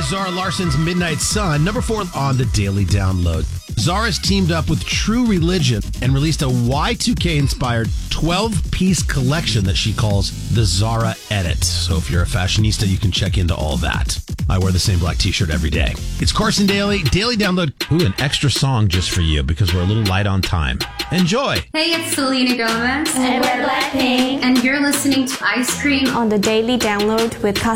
is Zara Larson's Midnight Sun, number 4 on the Daily Download. Zara's teamed up with True Religion and released a Y2K-inspired 12-piece collection that she calls the Zara Edit. So if you're a fashionista, you can check into all that. I wear the same black t-shirt every day. It's Carson Daly, Daily Download. Ooh, an extra song just for you because we're a little light on time. Enjoy. Hey, it's Selena Gomez. And we're Blackpink. And you're listening to Ice Cream On the Daily Download with